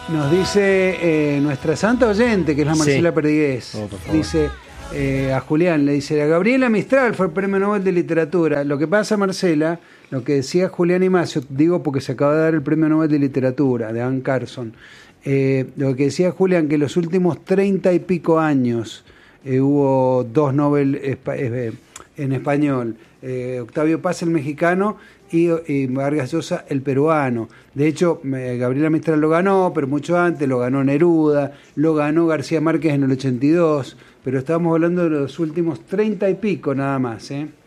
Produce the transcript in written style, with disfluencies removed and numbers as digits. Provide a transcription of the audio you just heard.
Nos dice nuestra santa oyente, que es la Marcela Perdigués. Oh, por favor. Dice a Julián, le dice, a Gabriela Mistral fue el Premio Nobel de Literatura. Lo que pasa, Marcela, lo que decía Julián Imacio, digo porque se acaba de dar el Premio Nobel de Literatura, de Anne Carson. Lo que decía Julián, que en los últimos 30 y pico años hubo 2 Nobel en español. Octavio Paz, el mexicano, y Vargas Llosa, el peruano. De hecho, Gabriela Mistral lo ganó, pero mucho antes lo ganó Neruda, lo ganó García Márquez en el 82, pero estamos hablando de los últimos 30 y pico nada más, ¿eh?